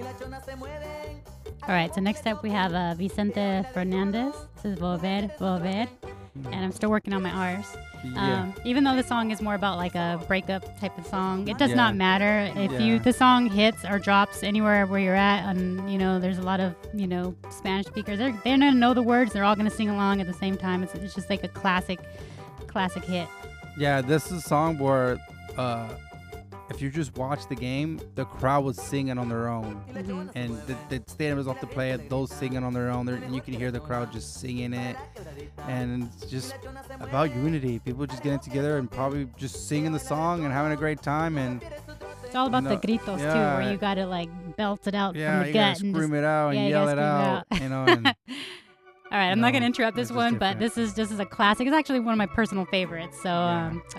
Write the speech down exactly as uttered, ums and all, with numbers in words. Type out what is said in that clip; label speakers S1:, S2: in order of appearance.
S1: All right, so next up we have uh, Vicente Fernandez. This is Volver, Volver. And I'm still working on my R's.
S2: Yeah.
S1: Um, even though the song is more about like a breakup type of song, it does
S2: Yeah.
S1: not matter if
S2: Yeah.
S1: you the song hits or drops anywhere where you're at. And you know, there's a lot of you know Spanish speakers. They're they're gonna know the words. They're all gonna sing along at the same time. It's it's just like a classic, classic hit.
S2: Yeah, this is a song where uh, if you just watch the game, the crowd was singing on their own.
S1: Mhm.
S2: And the, the stadium was off to play it, those singing on their own. They're, and you can hear the crowd just singing it. And it's just about unity. People just getting together and probably just singing the song and having a great time. And
S1: It's all about
S2: No,
S1: the gritos too,
S2: yeah.
S1: where you gotta like belt it out
S2: yeah,
S1: from the
S2: you
S1: gut
S2: gotta
S1: and
S2: scream
S1: just,
S2: it out
S1: yeah,
S2: and
S1: you
S2: yell
S1: gotta
S2: it
S1: scream it
S2: out.
S1: out.
S2: You know, and
S1: All right, I'm
S2: No,
S1: not going to interrupt this
S2: it's just
S1: one, but
S2: different.
S1: this is this is a classic. It's actually one of my personal favorites. So
S2: Yeah.
S1: um,